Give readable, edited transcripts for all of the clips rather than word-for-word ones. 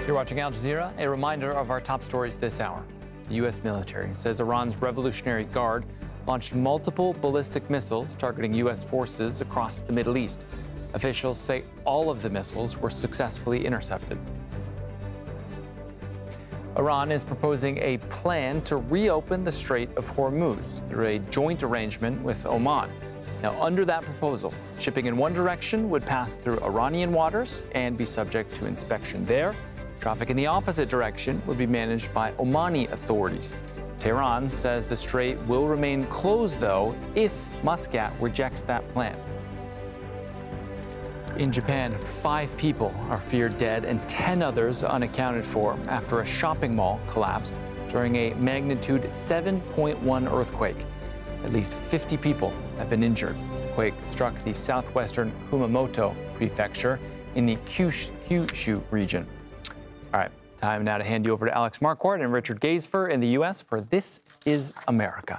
You're watching Al Jazeera. A reminder of our top stories this hour. The U.S. military says Iran's Revolutionary Guard launched multiple ballistic missiles targeting U.S. forces across the Middle East. Officials say all of the missiles were successfully intercepted. Iran is proposing a plan to reopen the Strait of Hormuz through a joint arrangement with Oman. Now, under that proposal, shipping in one direction would pass through Iranian waters and be subject to inspection there. Traffic in the opposite direction would be managed by Omani authorities. Tehran says the strait will remain closed, though, if Muscat rejects that plan. In Japan, 5 people are feared dead and 10 others unaccounted for after a shopping mall collapsed during a magnitude 7.1 earthquake. At least 50 people have been injured. The quake struck the southwestern Kumamoto prefecture in the Kyushu region. All right, time now to hand you over to Alex Marquardt and Richard Gaisfer in the U.S. for This Is America.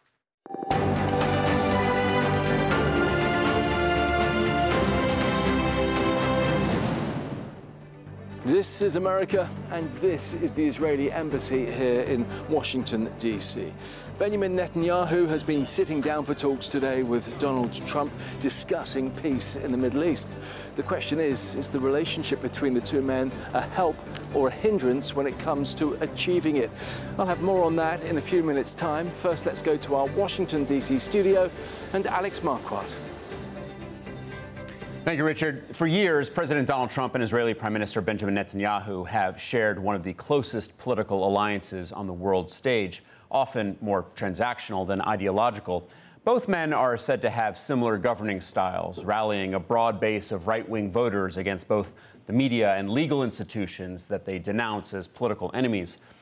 This is America, and this is the Israeli embassy here in Washington, D.C. Benjamin Netanyahu has been sitting down for talks today with Donald Trump, discussing peace in the Middle East. The question is the relationship between the two men a help or a hindrance when it comes to achieving it? I'll have more on that in a few minutes' time. First, let's go to our Washington, D.C. studio and Alex Marquardt. Thank you, Richard. For years, President Donald Trump and Israeli Prime Minister Benjamin Netanyahu have shared one of the closest political alliances on the world stage, often more transactional than ideological. Both men are said to have similar governing styles, rallying a broad base of right-wing voters against both the media and legal institutions that they denounce as political enemies.